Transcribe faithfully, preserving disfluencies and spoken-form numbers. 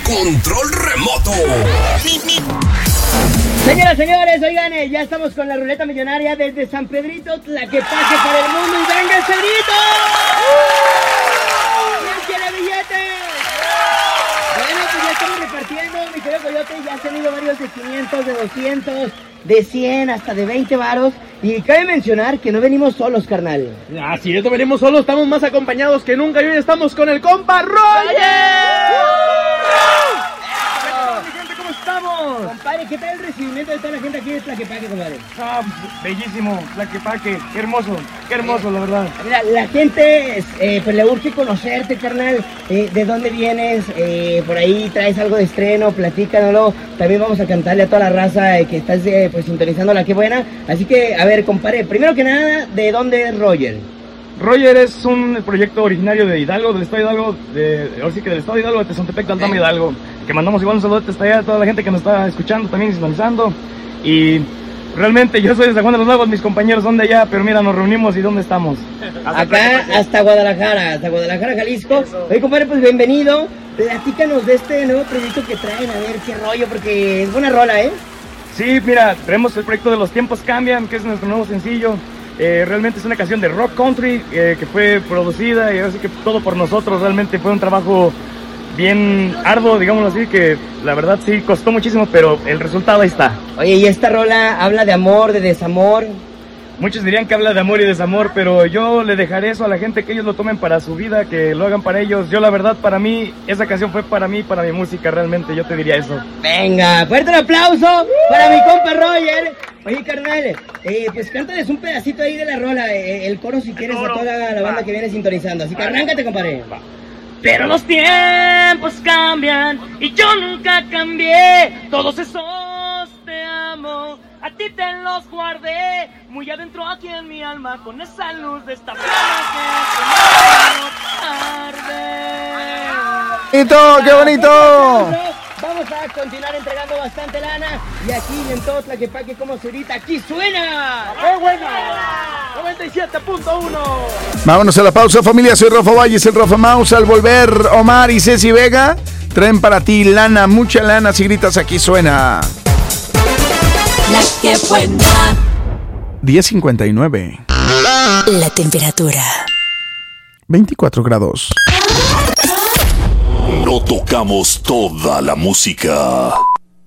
control remoto. Señoras, señores, oigan, eh, ya estamos con la ruleta millonaria desde San Pedrito, Tlaquepaque para el mundo. ¡Y venga el Pedrito! ¿Quién quiere billetes? Bueno, pues ya estamos repartiendo, mi querido Coyote. Ya han tenido varios de quinientos, de doscientos, de cien, hasta de veinte varos. Y cabe mencionar que no venimos solos, carnal. Así es, no venimos solos, estamos más acompañados que nunca. Y hoy estamos con el compa Roger. ¿Cómo estamos? Compadre, ¿qué tal el recibimiento de toda la gente aquí de Tlaquepaque, compadre? Ah, bellísimo, Tlaquepaque, qué hermoso, qué hermoso, la verdad. Mira, la gente eh, pues le urge conocerte, carnal. Eh, ¿De dónde vienes? Eh, por ahí traes algo de estreno, platícanoslo. También vamos a cantarle a toda la raza eh, que estás eh, pues sintonizando la que buena. Así que, a ver, compadre, primero que nada, ¿de dónde es Roger? Roger es un proyecto originario de Hidalgo, del estado de Hidalgo, de, ahora sí que del estado de Hidalgo, de Tezontepec, de Aldama Hidalgo. Que mandamos igual un saludo hasta allá a toda la gente que nos está escuchando, también sintonizando. Y realmente yo soy de San Juan de los Lagos, mis compañeros son de allá, pero mira, nos reunimos y ¿dónde estamos? Acá hasta Guadalajara, hasta Guadalajara, Jalisco. Oye, compadre, pues bienvenido. Platícanos de este nuevo proyecto que traen, a ver qué rollo, porque es buena rola, ¿eh? Sí, mira, traemos el proyecto de Los Tiempos Cambian, que es nuestro nuevo sencillo. Eh, realmente es una canción de rock country eh, que fue producida y así que todo por nosotros. Realmente fue un trabajo bien arduo, digámoslo así, que la verdad sí costó muchísimo, pero el resultado ahí está. Oye, ¿y esta rola habla de amor, de desamor? Muchos dirían que habla de amor y desamor, pero yo le dejaré eso a la gente, que ellos lo tomen para su vida, que lo hagan para ellos. Yo la verdad, para mí, esa canción fue para mí, para mi música, realmente, yo te diría eso. Venga, fuerte el aplauso para mi compa Roger. Oye, carnal, eh, pues cántales un pedacito ahí de la rola, eh, el coro si quieres a toda la banda que viene sintonizando. Así que arráncate, compadre. Va. Pero los tiempos cambian y yo nunca cambié. Todos esos te amo, a ti te los guardé muy adentro aquí en mi alma, con esa luz de esta llama que arde. ¡Bonito, qué bonito! Vamos a continuar entregando bastante lana. Y aquí en todo Tlaquepaque, como se ahorita, aquí suena. ¡Qué buena! noventa y siete punto uno. Vámonos a la pausa, familia. Soy Rafa Valles, el Rafa Mouse. Al volver, Omar y Ceci Vega traen para ti lana, mucha lana. Si gritas, aquí suena. La que buena. diez cincuenta y nueve. La temperatura. veinticuatro grados. No tocamos toda la música.